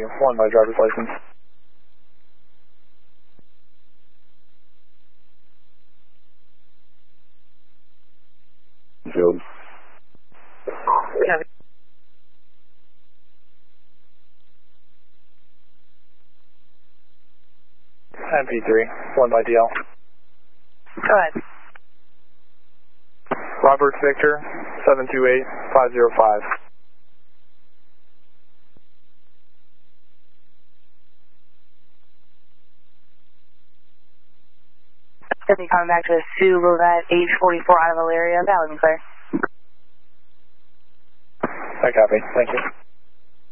1 by driver's license. Field. Copy. MP3, 1 by DL. Go ahead. Robert Victor, 728505. Coming back to Sue Levette, age 44, out of Valeria, valid and clear. I copy. Thank you.